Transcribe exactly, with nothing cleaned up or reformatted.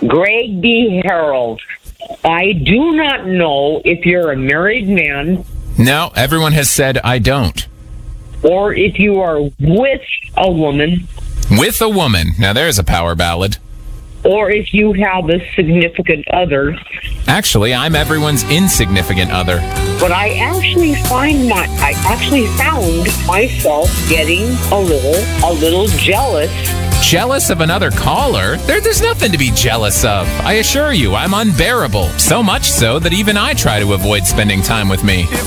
Greg B. Harold, I do not know if you're a married man No, everyone has said I don't. or if you are with a woman With a woman. Now there's a power ballad. or if you have a significant other. Actually, I'm everyone's insignificant other. But I actually find my I actually found myself getting a little a little jealous. Jealous of another caller? There, there's nothing to be jealous of. I assure you, I'm unbearable. So much so that even I try to avoid spending time with me.